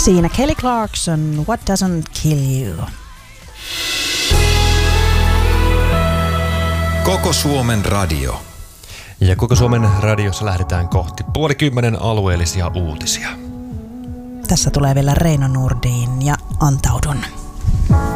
Siinä Kelly Clarkson, What Doesn't Kill You. Koko Suomen radio. Ja Koko Suomen radiossa lähdetään kohti 9:30 alueellisia uutisia. Tässä tulee vielä Reino Nurdin ja Antaudun.